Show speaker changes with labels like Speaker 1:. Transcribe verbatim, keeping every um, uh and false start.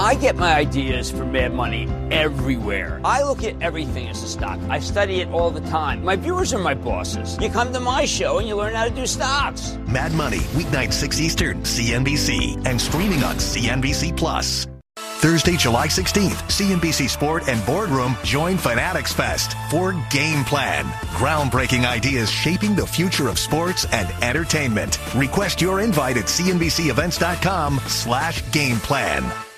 Speaker 1: I get my ideas from Mad Money everywhere. I look at everything as a stock. I study it all the time. My viewers are my bosses. You come to my show and you learn how to do stocks.
Speaker 2: Mad Money, weeknight six Eastern, C N B C, and streaming on C N B C Plus. Thursday, July sixteenth, C N B C Sport and Boardroom join Fanatics Fest for Game Plan. Groundbreaking ideas shaping the future of sports and entertainment. Request your invite at cnbcevents.com slash game plan.